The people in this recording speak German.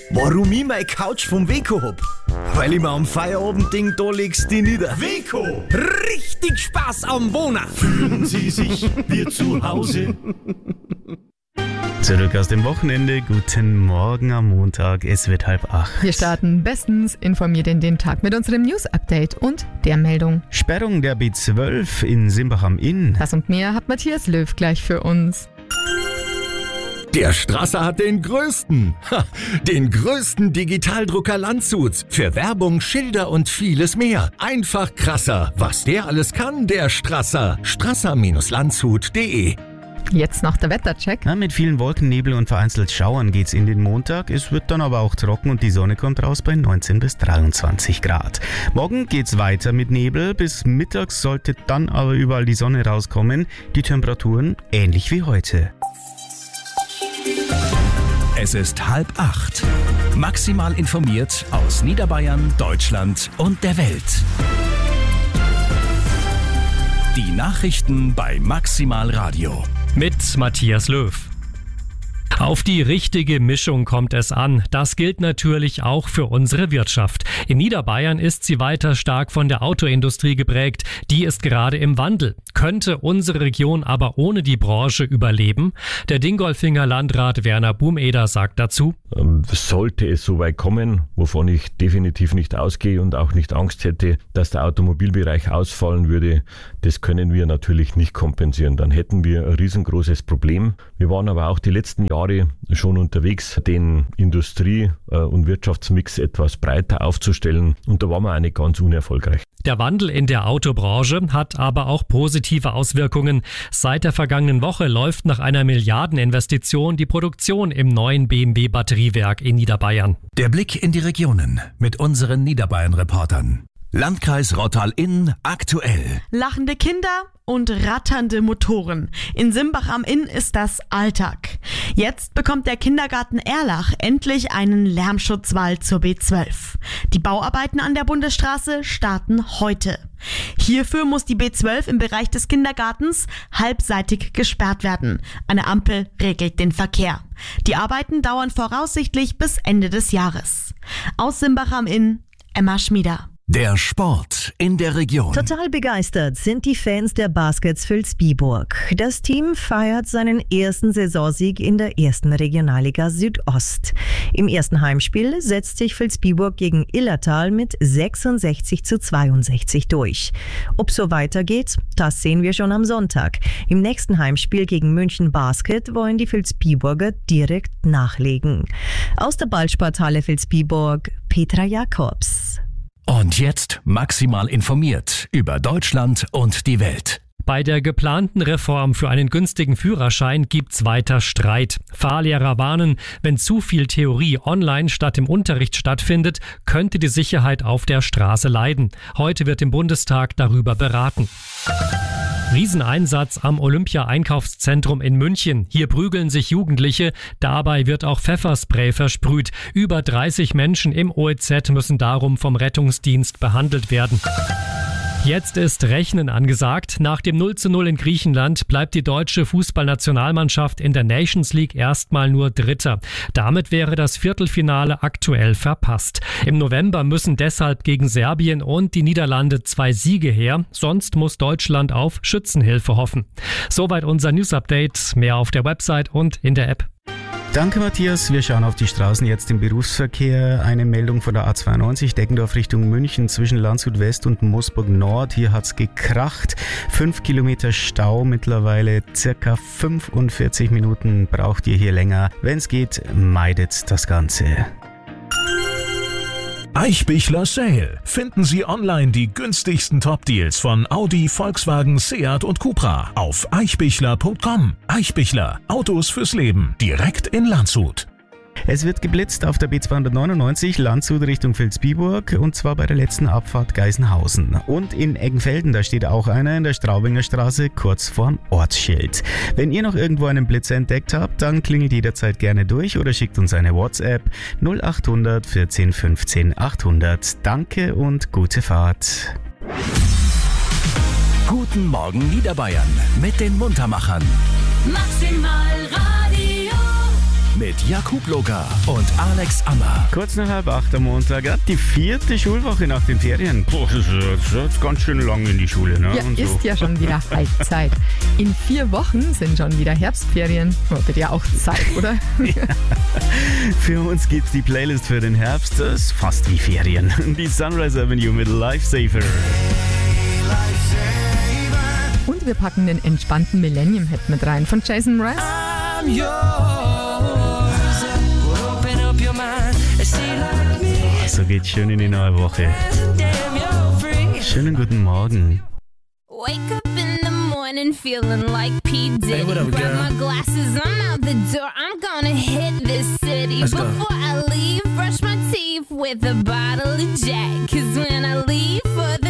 Warum ich meine Couch vom Weco hab? Weil ich mir am Feierabendding da legst die nieder. Weco! Richtig Spaß am Wohnen! Fühlen Sie sich wie zu Hause? Zurück aus dem Wochenende. Guten Morgen am Montag. Es wird 7:30. Wir starten bestens informiert in den Tag mit unserem News-Update und der Meldung. Sperrung der B12 in Simbach am Inn. Das und mehr hat Matthias Löw gleich für uns. Der Strasser hat den größten Digitaldrucker Landshuts. Für Werbung, Schilder und vieles mehr. Einfach krasser. Was der alles kann, der Strasser. Strasser-landshut.de. Jetzt noch der Wettercheck. Ja, mit vielen Wolken, Nebel und vereinzelt Schauern geht's in den Montag. Es wird dann aber auch trocken und die Sonne kommt raus bei 19 bis 23 Grad. Morgen geht's weiter mit Nebel. Bis mittags sollte dann aber überall die Sonne rauskommen. Die Temperaturen ähnlich wie heute. Es ist 7:30. Maximal informiert aus Niederbayern, Deutschland und der Welt. Die Nachrichten bei Maximal Radio. Mit Matthias Löw. Auf die richtige Mischung kommt es an. Das gilt natürlich auch für unsere Wirtschaft. In Niederbayern ist sie weiter stark von der Autoindustrie geprägt. Die ist gerade im Wandel. Könnte unsere Region aber ohne die Branche überleben? Der Dingolfinger Landrat Werner Bumeder sagt dazu: Sollte es so weit kommen, wovon ich definitiv nicht ausgehe und auch nicht Angst hätte, dass der Automobilbereich ausfallen würde, das können wir natürlich nicht kompensieren. Dann hätten wir ein riesengroßes Problem. Wir waren aber auch die letzten Jahre schon unterwegs, den Industrie- und Wirtschaftsmix etwas breiter aufzustellen, und da waren wir auch nicht ganz unerfolgreich. Der Wandel in der Autobranche hat aber auch positive Auswirkungen. Seit der vergangenen Woche läuft nach einer Milliardeninvestition die Produktion im neuen BMW-Batteriewerk in Niederbayern. Der Blick in die Regionen mit unseren Niederbayern-Reportern. Landkreis Rottal-Inn aktuell. Lachende Kinder und ratternde Motoren. In Simbach am Inn ist das Alltag. Jetzt bekommt der Kindergarten Erlach endlich einen Lärmschutzwall zur B12. Die Bauarbeiten an der Bundesstraße starten heute. Hierfür muss die B12 im Bereich des Kindergartens halbseitig gesperrt werden. Eine Ampel regelt den Verkehr. Die Arbeiten dauern voraussichtlich bis Ende des Jahres. Aus Simbach am Inn, Emma Schmieder. Der Sport in der Region. Total begeistert sind die Fans der Baskets Vilsbiburg. Das Team feiert seinen ersten Saisonsieg in der ersten Regionalliga Südost. Im ersten Heimspiel setzt sich Vilsbiburg gegen Illertal mit 66:62 durch. Ob so weitergeht, das sehen wir schon am Sonntag. Im nächsten Heimspiel gegen München Basket wollen die Vilsbiburger direkt nachlegen. Aus der Ballsporthalle Vilsbiburg, Petra Jakobs. Und jetzt maximal informiert über Deutschland und die Welt. Bei der geplanten Reform für einen günstigen Führerschein gibt's weiter Streit. Fahrlehrer warnen, wenn zu viel Theorie online statt im Unterricht stattfindet, könnte die Sicherheit auf der Straße leiden. Heute wird im Bundestag darüber beraten. Rieseneinsatz am Olympia-Einkaufszentrum in München. Hier prügeln sich Jugendliche. Dabei wird auch Pfefferspray versprüht. Über 30 Menschen im OEZ müssen darum vom Rettungsdienst behandelt werden. Jetzt ist Rechnen angesagt. Nach dem 0:0 in Griechenland bleibt die deutsche Fußballnationalmannschaft in der Nations League erstmal nur Dritter. Damit wäre das Viertelfinale aktuell verpasst. Im November müssen deshalb gegen Serbien und die Niederlande 2 Siege her. Sonst muss Deutschland auf Schützenhilfe hoffen. Soweit unser News-Update. Mehr auf der Website und in der App. Danke, Matthias. Wir schauen auf die Straßen jetzt im Berufsverkehr. Eine Meldung von der A92 Deggendorf Richtung München zwischen Landshut West und Moosburg Nord. Hier hat's gekracht. 5 Kilometer Stau mittlerweile. Circa 45 Minuten braucht ihr hier länger. Wenn's geht, meidet das Ganze. Eichbichler Sale. Finden Sie online die günstigsten Top-Deals von Audi, Volkswagen, Seat und Cupra auf eichbichler.com. Eichbichler. Autos fürs Leben. Direkt in Landshut. Es wird geblitzt auf der B299 Landshut Richtung Vilsbiburg, und zwar bei der letzten Abfahrt Geisenhausen. Und in Eggenfelden, da steht auch einer in der Straubinger Straße kurz vorm Ortsschild. Wenn ihr noch irgendwo einen Blitzer entdeckt habt, dann klingelt jederzeit gerne durch oder schickt uns eine WhatsApp 0800 14 15 800. Danke und gute Fahrt. Guten Morgen Niederbayern mit den Muntermachern. Maximal Radio. mit Jakub Loga und Alex Ammer. Kurz nach 7:30 am Montag, gerade die 4. Schulwoche nach den Ferien. Boah, das ist jetzt ganz schön lang in die Schule, ne? Ja, Und so. ist ja schon wieder Halbzeit. In 4 Wochen sind schon wieder Herbstferien. Wird ja auch Zeit, oder? Für uns gibt's die Playlist für den Herbst. Das ist fast wie Ferien. Die Sunrise Avenue mit Lifesaver. Und wir packen den entspannten Millennium-Hit mit rein von Jason Mraz. So geht's schön in die neue Woche. Schönen guten Morgen. Wake up in the morning feeling like P. Diddy. Hey, what up, Grab girl? my glasses, I'm out the door. I'm gonna hit this city. Let's go. Before I leave, brush my teeth with a bottle of Jack. 'Cause when I leave for the